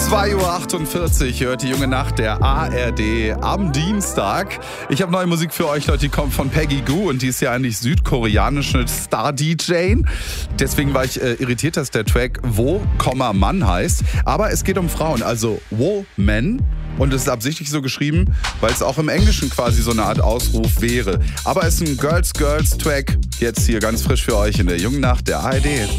2:48 Uhr hört die junge Nacht der ARD am Dienstag. Ich habe neue Musik für euch, Leute, die kommt von Peggy Gou und die ist ja eigentlich südkoreanische Star-DJ. Deswegen war ich irritiert, dass der Track Wo, Mann heißt. Aber es geht um Frauen, also Woman. Und es ist absichtlich so geschrieben, weil es auch im Englischen quasi so eine Art Ausruf wäre. Aber es ist ein Girls-Girls-Track, jetzt hier ganz frisch für euch in der jungen Nacht der ARD.